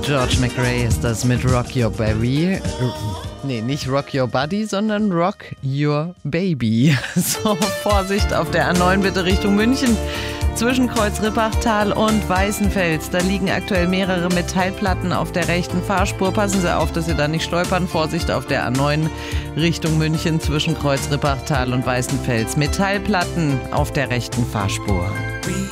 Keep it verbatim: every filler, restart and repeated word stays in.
George McRae ist das mit Rock Your Baby. Nee, nicht Rock Your Body, sondern Rock Your Baby. So, Vorsicht auf der A neun bitte Richtung München. Zwischen Kreuz-Rippachtal und Weißenfels. Da liegen aktuell mehrere Metallplatten auf der rechten Fahrspur. Passen Sie auf, dass Sie da nicht stolpern. Vorsicht auf der A neun Richtung München zwischen Kreuz-Rippachtal und Weißenfels. Metallplatten auf der rechten Fahrspur.